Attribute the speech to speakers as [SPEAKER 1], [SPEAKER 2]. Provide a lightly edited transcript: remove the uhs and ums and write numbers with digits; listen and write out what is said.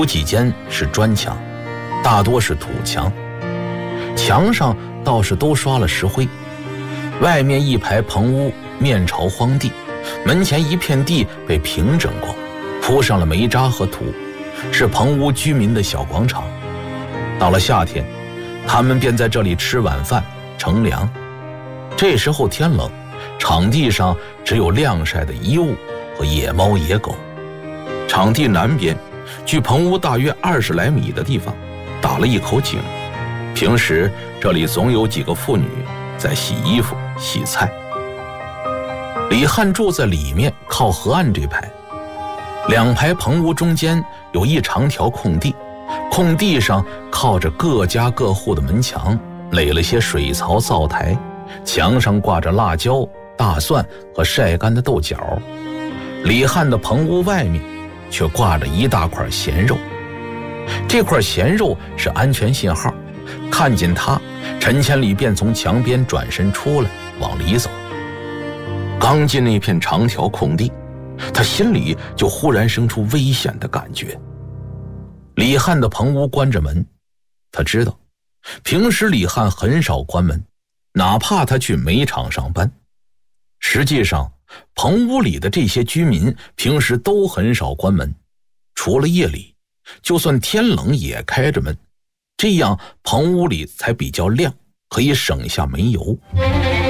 [SPEAKER 1] 有几间是砖墙，大多是土墙，墙上倒是都刷了石灰。外面一排棚屋面朝荒地，门前一片地被平整过，铺上了煤渣和土，是棚屋居民的小广场。到了夏天，他们便在这里吃晚饭乘凉。这时候天冷，场地上只有晾晒的衣物和野猫野狗。场地南边距棚屋大约20来米的地方打了一口井，平时这里总有几个妇女在洗衣服洗菜。李汉住在里面靠河岸这排，2排棚屋中间有一长条空地，空地上靠着各家各户的门墙，垒了些水槽灶台，墙上挂着辣椒、大蒜和晒干的豆角。李汉的棚屋外面却挂着一大块咸肉，这块咸肉是安全信号，看见他，陈千里便从墙边转身出来往里走。刚进那片长条空地，他心里就忽然生出危险的感觉。李汉的棚屋关着门，他知道平时李汉很少关门，哪怕他去煤厂上班。实际上棚屋里的这些居民平时都很少关门，除了夜里，就算天冷也开着门，这样棚屋里才比较亮，可以省下煤油。